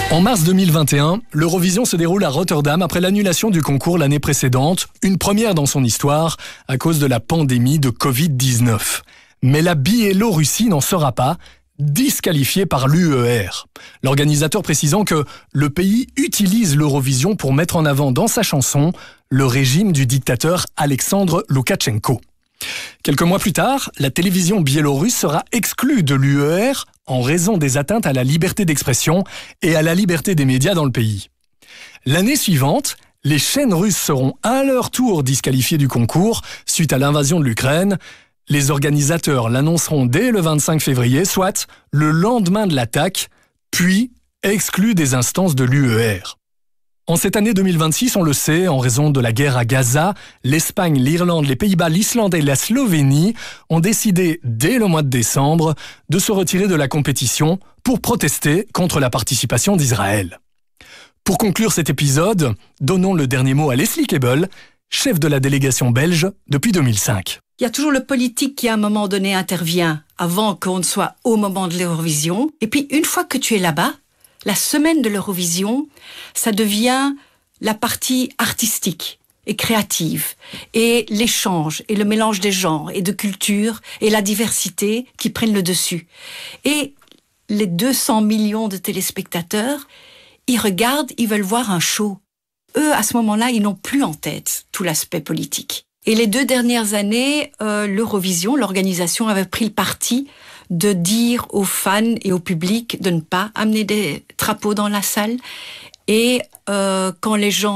En mars 2021, l'Eurovision se déroule à Rotterdam après l'annulation du concours l'année précédente, une première dans son histoire à cause de la pandémie de Covid-19. Mais la Biélorussie n'en sera pas, disqualifiée par l'UER. L'organisateur précisant que le pays utilise l'Eurovision pour mettre en avant dans sa chanson le régime du dictateur Alexandre Loukachenko. Quelques mois plus tard, la télévision biélorusse sera exclue de l'UER en raison des atteintes à la liberté d'expression et à la liberté des médias dans le pays. L'année suivante, les chaînes russes seront à leur tour disqualifiées du concours suite à l'invasion de l'Ukraine. Les organisateurs l'annonceront dès le 25 février, soit le lendemain de l'attaque, puis exclus des instances de l'UER. En cette année 2026, on le sait, en raison de la guerre à Gaza, l'Espagne, l'Irlande, les Pays-Bas, l'Islande et la Slovénie ont décidé, dès le mois de décembre, de se retirer de la compétition pour protester contre la participation d'Israël. Pour conclure cet épisode, donnons le dernier mot à Leslie Keble, chef de la délégation belge depuis 2005. Il y a toujours le politique qui, à un moment donné, intervient avant qu'on ne soit au moment de l'Eurovision. Et puis, une fois que tu es là-bas, la semaine de l'Eurovision, ça devient la partie artistique et créative, et l'échange, et le mélange des genres, et de cultures, et la diversité qui prennent le dessus. Et les 200 millions de téléspectateurs, ils regardent, ils veulent voir un show. Eux, à ce moment-là, ils n'ont plus en tête tout l'aspect politique. Et les 2 dernières années, l'Eurovision, l'organisation avait pris le parti de dire aux fans et au public de ne pas amener des drapeaux dans la salle. Et quand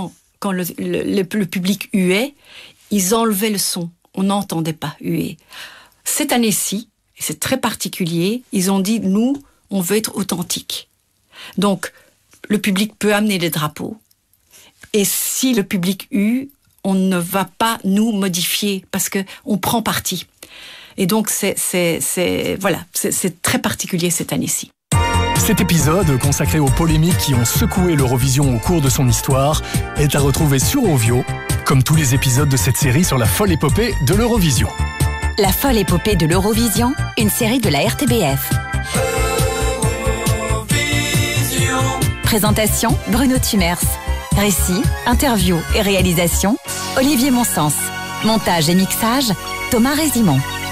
le public huait, ils enlevaient le son. On n'entendait pas huer. Cette année-ci, et c'est très particulier, ils ont dit, nous, on veut être authentique. Donc, le public peut amener des drapeaux. Et si le public hue, on ne va pas nous modifier parce que on prend parti. Et donc c'est très particulier cette année-ci. Cet épisode, consacré aux polémiques qui ont secoué l'Eurovision au cours de son histoire, est à retrouver sur Ovio, comme tous les épisodes de cette série sur la folle épopée de l'Eurovision. La folle épopée de l'Eurovision, une série de la RTBF. Eurovision. Présentation, Bruno Tumers. Récit, interview et réalisation, Olivier Monsens. Montage et mixage, Thomas Résimond.